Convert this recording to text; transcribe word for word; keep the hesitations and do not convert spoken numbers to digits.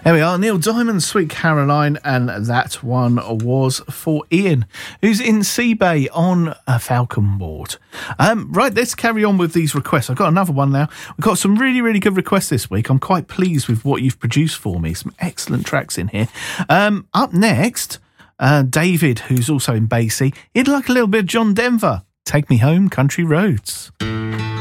There we are, Neil Diamond, Sweet Caroline, and that one was for Ian, who's in Seabay on a Falcon board. Um, right, let's carry on with these requests. I've got another one now. We've got some really, really good requests this week. I'm quite pleased with what you've produced for me. Some excellent tracks in here. Um, up next, uh, David, who's also in Basie. He'd like a little bit of John Denver. Take Me Home, Country Roads.